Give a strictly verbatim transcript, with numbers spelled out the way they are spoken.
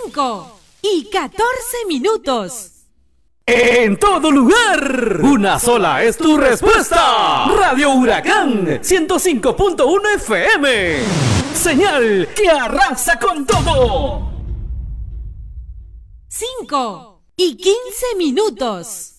cinco y catorce minutos. En todo lugar, una sola es tu respuesta. Radio Huracán ciento cinco punto uno F M. Señal que arrasa con todo. cinco y quince minutos.